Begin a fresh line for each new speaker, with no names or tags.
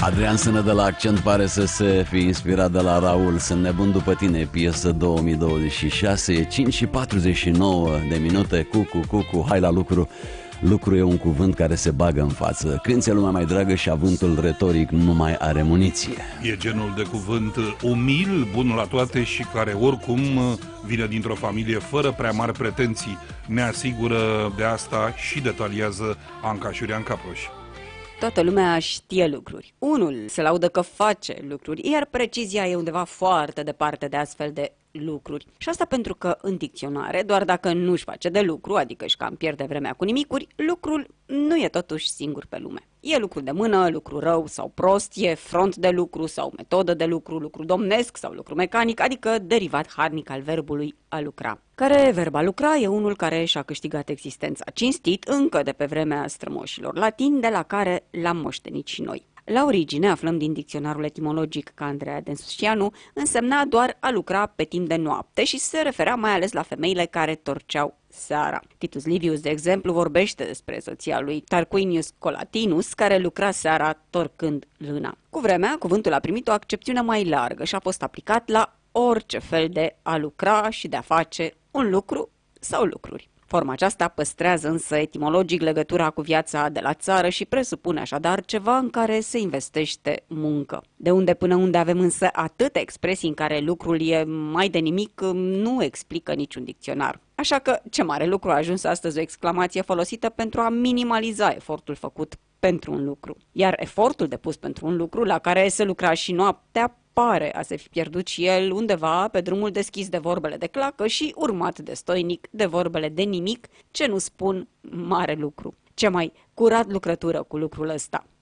Adrian Sână de la Accent pare să se fi inspirat de la Raul. Sunt nebun după tine, piesă 2026, e 5:49 Cucu, hai la lucru. Lucru e un cuvânt care se bagă în față. Când ți-e lumea mai dragă și avântul retoric nu mai are muniție.
E genul de cuvânt umil, bun la toate și care oricum vine dintr-o familie fără prea mari pretenții. Ne asigură de asta și detaliază Anca Șurian Caproș.
Toată lumea știe lucruri. Unul se laudă că face lucruri, iar precizia e undeva foarte departe de astfel de lucruri. Și asta pentru că în dicționare, doar dacă nu-și face de lucru, adică își cam pierde vremea cu nimicuri, lucrul nu e totuși singur pe lume. E lucru de mână, lucru rău sau prost, e front de lucru sau metodă de lucru, lucru domnesc sau lucru mecanic, adică derivat harnic al verbului a lucra. Care verb a lucra e unul care și-a câștigat existența cinstit încă de pe vremea strămoșilor latini, de la care l-am moștenit și noi. La origine, aflăm din dicționarul etimologic ca Andreea Densușianu, însemna doar a lucra pe timp de noapte și se referea mai ales la femeile care torceau seara. Titus Livius, de exemplu, vorbește despre soția lui Tarquinius Colatinus, care lucra seara torcând lâna. Cu vremea, cuvântul a primit o accepțiune mai largă și a fost aplicat la orice fel de a lucra și de a face un lucru sau lucruri. Forma aceasta păstrează însă etimologic legătura cu viața de la țară și presupune așadar ceva în care se investește muncă. De unde până unde avem însă atâtea expresii în care lucrul e mai de nimic, nu explică niciun dicționar. Așa că ce mare lucru a ajuns astăzi o exclamație folosită pentru a minimaliza efortul făcut pentru un lucru. Iar efortul depus pentru un lucru, la care se lucra și noaptea, pare a se fi pierdut și el undeva pe drumul deschis de vorbele de clacă și urmat de stoinic de vorbele de nimic, ce nu spun mare lucru. Ce mai curat lucrătură cu lucrul ăsta.